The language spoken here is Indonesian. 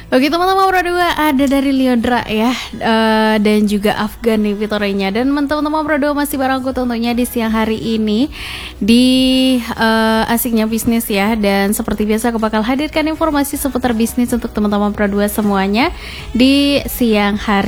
Oke teman-teman, Pro 2 ada dari Liodra ya, dan juga Afgan nih fiturnya. Dan teman-teman Pro 2 masih barengku tentunya di siang hari ini di Asiknya Bisnis ya. Dan seperti biasa aku bakal hadirkan informasi seputar bisnis untuk teman-teman Pro 2 semuanya di siang hari